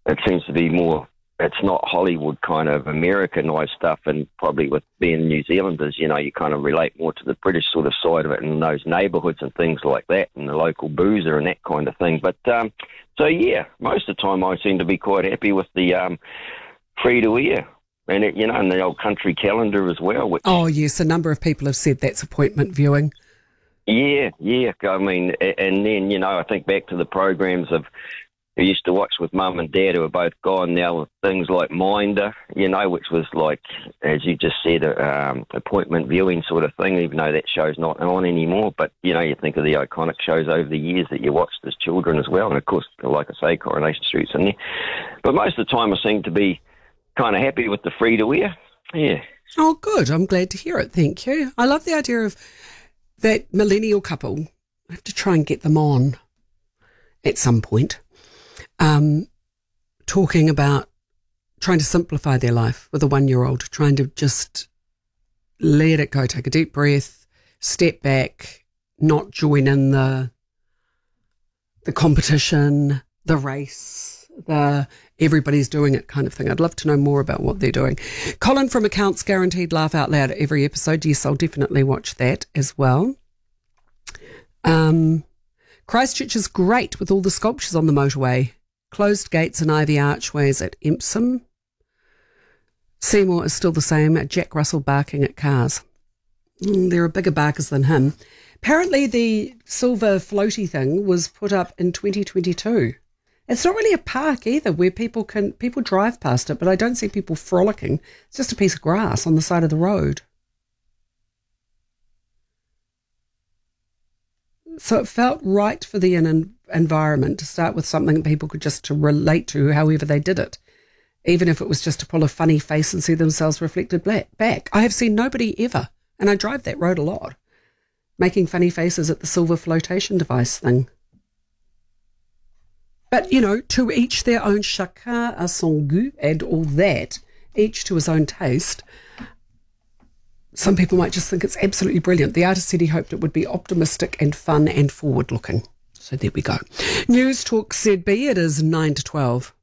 it seems to be more, it's not Hollywood kind of Americanised stuff, and probably with being New Zealanders, you kind of relate more to the British sort of side of it and those neighbourhoods and things like that and the local boozer and that kind of thing. But, so yeah, most of the time I seem to be quite happy with the free-to-air. And, and the old country calendar as well. Which, oh, yes, a number of people have said that's appointment viewing. Yeah. I mean, and then, I think back to the programs I used to watch with Mum and Dad, who are both gone now, with things like Minder, which was like, as you just said, appointment viewing sort of thing, even though that show's not on anymore. But, you think of the iconic shows over the years that you watched as children as well. And, of course, like I say, Coronation Street's in there. But most of the time I seem to be kind of happy with the free-to-air. Yeah. Oh, good. I'm glad to hear it. Thank you. I love the idea of that millennial couple. I have to try and get them on at some point, talking about trying to simplify their life with a 1-year-old, trying to just let it go, take a deep breath, step back, not join in the competition, the race, the everybody's doing it kind of thing. I'd love to know more about what they're doing. Colin from Accounts guaranteed laugh out loud every episode. Yes, I'll definitely watch that as well. Christchurch is great with all the sculptures on the motorway. Closed gates and ivy archways at Epsom. Seymour is still the same. Jack Russell barking at cars. There are bigger barkers than him. Apparently the silver floaty thing was put up in 2022. It's not really a park either, where people drive past it, but I don't see people frolicking. It's just a piece of grass on the side of the road. So it felt right for the environment to start with something that people could just to relate to however they did it, even if it was just to pull a funny face and see themselves reflected back. I have seen nobody ever, and I drive that road a lot, making funny faces at the silver flotation device thing. But, to each their own, chacun à son goût, and all that, each to his own taste. Some people might just think it's absolutely brilliant. The artist said he hoped it would be optimistic and fun and forward-looking. So there we go. News Talk ZB, it is 9 to 12.